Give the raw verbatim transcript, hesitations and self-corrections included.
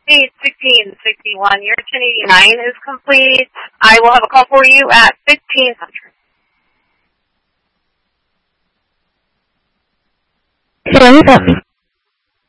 Hey, sixteen sixty-one. Your ten eighty-nine is complete. I will have a call for you at fifteen hundred. Χειρονίδα μου.